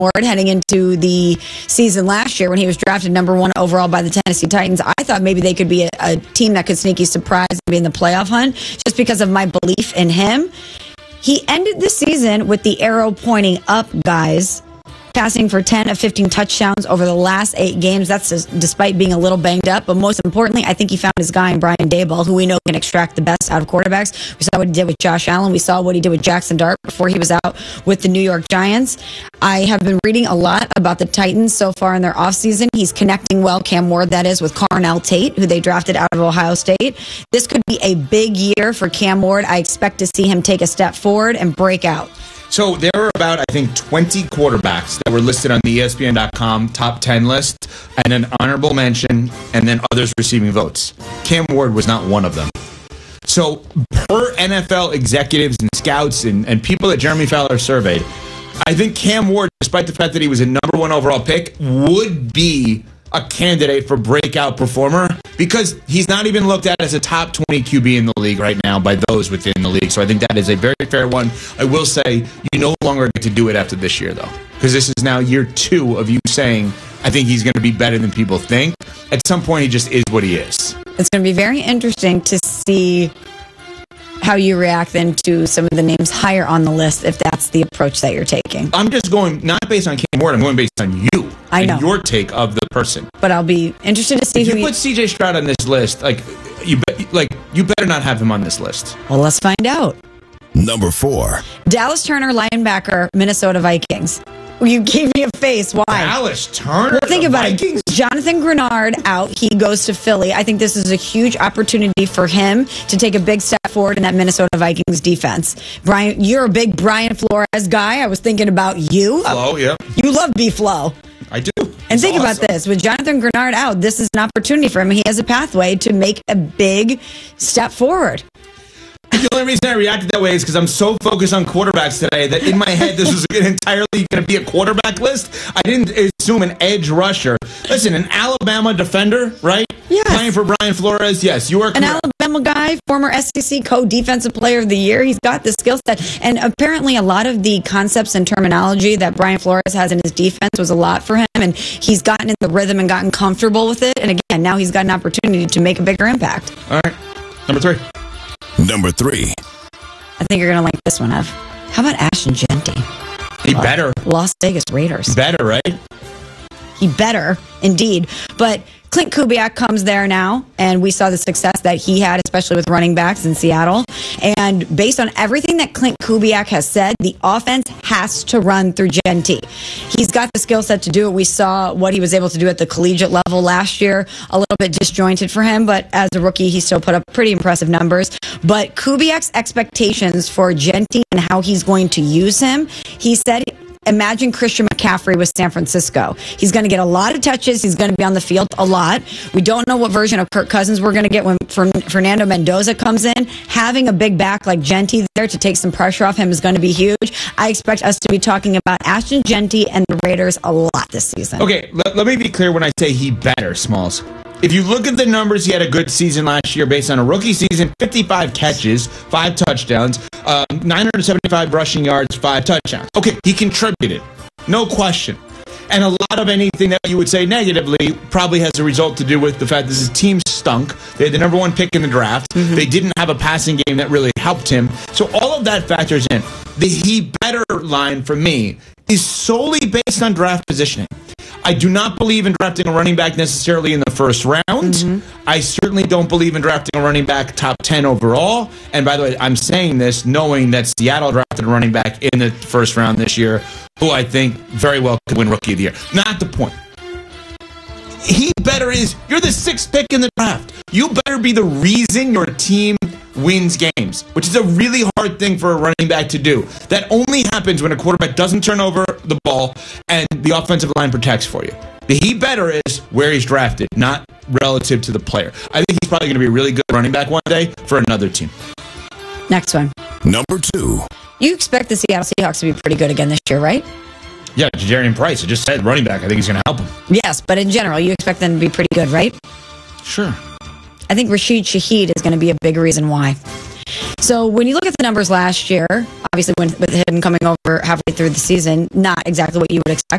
Ward heading into the season last year when he was drafted number 1 overall by the Tennessee Titans. I thought maybe they could be a team that could sneaky surprise and be in the playoff hunt just because of my belief in him. He ended the season with the arrow pointing up, guys, passing for 10 of 15 touchdowns over the last 8 games. That's despite being a little banged up. But most importantly, I think he found his guy in Brian Daboll, who we know can extract the best out of quarterbacks. We saw what he did with Josh Allen. We saw what he did with Jackson Dart before he was out with the New York Giants. I have been reading a lot about the Titans so far in their offseason. He's connecting well, Cam Ward, that is, with Carnell Tate, who they drafted out of Ohio State. This could be a big year for Cam Ward. I expect to see him take a step forward and break out. So there were about, I think, 20 quarterbacks that were listed on the ESPN.com top 10 list, and an honorable mention, and then others receiving votes. Cam Ward was not one of them. So per NFL executives and scouts and people that Jeremy Fowler surveyed, I think Cam Ward, despite the fact that he was a number 1 overall pick, would be a candidate for breakout performer because he's not even looked at as a top 20 QB in the league right now by those within the league. So I think that is a very fair one. I will say you no longer get to do it after this year, though, because this is now year 2 of you saying, I think he's going to be better than people think. At some point, he just is what he is. It's going to be very interesting to see how you react then to some of the names higher on the list if that's the approach that you're taking. I'm just going not based on Cam Ward, I'm going based on you. I know. And your take of the person. But I'll be interested to see if who you put CJ Stroud on this list, you better not have him on this list. Well, let's find out. Number 4. Dallas Turner, linebacker, Minnesota Vikings. You gave me a face. Why? Dallas Turner. Well, think about Vikings? it. Jonathan Grenard out. He goes to Philly. I think this is a huge opportunity for him to take a big step forward in that Minnesota Vikings defense. Brian, you're a big Brian Flores guy. I was thinking about you. Flo, yeah. You love B-Flow. I do. And think about this. With Jonathan Grenard out, this is an opportunity for him. He has a pathway to make a big step forward. The only reason I reacted that way is because I'm so focused on quarterbacks today that in my head this was entirely going to be a quarterback list. I didn't assume an edge rusher. Listen, an Alabama defender, right? Yes. Playing for Brian Flores, yes, you are correct. An Alabama guy, former SEC co-defensive player of the year. He's got the skill set. And apparently a lot of the concepts and terminology that Brian Flores has in his defense was a lot for him. And he's gotten in the rhythm and gotten comfortable with it. And again, now he's got an opportunity to make a bigger impact. All right. Number 3. Number 3. I think you're going to like this one, Ev. How about Ashton Jeanty? He better. Las Vegas Raiders. Better, right? He better, indeed. But Clint Kubiak comes there now, and we saw the success that he had, especially with running backs in Seattle. And based on everything that Clint Kubiak has said, the offense has to run through Jeanty. He's got the skill set to do it. We saw what he was able to do at the collegiate level last year. A little bit disjointed for him, but as a rookie, he still put up pretty impressive numbers. But Kubiak's expectations for Jeanty and how he's going to use him, he said, imagine Christian McCaffrey with San Francisco. He's going to get a lot of touches. He's going to be on the field a lot. We don't know what version of Kirk Cousins we're going to get when Fernando Mendoza comes in. Having a big back like Jeanty there to take some pressure off him is going to be huge. I expect us to be talking about Ashton Jeanty and the Raiders a lot this season. Okay, let me be clear when I say he better, Smalls. If you look at the numbers, he had a good season last year based on a rookie season, 55 catches, 5 touchdowns, 975 rushing yards, 5 touchdowns. Okay, he contributed. No question. And a lot of anything that you would say negatively probably has a result to do with the fact that his team stunk. They had the number 1 pick in the draft. Mm-hmm. They didn't have a passing game that really helped him. So all of that factors in. The he better line for me is solely based on draft positioning. I do not believe in drafting a running back necessarily in the first round. Mm-hmm. I certainly don't believe in drafting a running back top 10 overall. And by the way, I'm saying this knowing that Seattle drafted a running back in the first round this year, who I think very well could win Rookie of the Year. Not the point. He better is, you're the 6th pick in the draft. You better be the reason your team wins games, which is a really hard thing for a running back to do. That only happens when a quarterback doesn't turn over the ball and the offensive line protects for you. The he better is where he's drafted, not relative to the player. I think he's probably going to be a really good running back one day for another team. Next one. Number 2. You expect the Seattle Seahawks to be pretty good again this year, right? Yeah, Jadarian Price. I just said running back. I think he's going to help him. Yes, but in general, you expect them to be pretty good, right? Sure. I think Rashid Shaheed is going to be a big reason why. So when you look at the numbers last year, obviously with him coming over halfway through the season, not exactly what you would expect.